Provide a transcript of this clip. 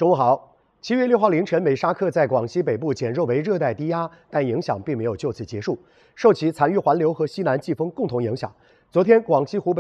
中午好，7月6号凌晨，美沙克在广西北部减弱为热带低压，但影响并没有就此结束。受其残余环流和西南季风共同影响，昨天广西湖北